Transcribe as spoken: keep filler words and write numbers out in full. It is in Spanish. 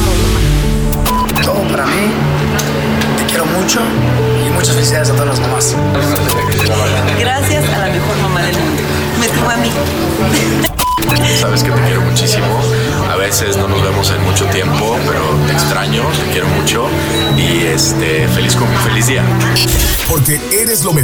amo, mamá. Todo para mí. Te quiero mucho y muchas felicidades a todas las mamás. Gracias a la mejor mamá del mundo. Me tuvo a mí. Sabes que te quiero muchísimo. A veces no nos vemos en mucho tiempo, pero te extraño, te quiero mucho y este feliz con feliz día. Porque eres lo mejor.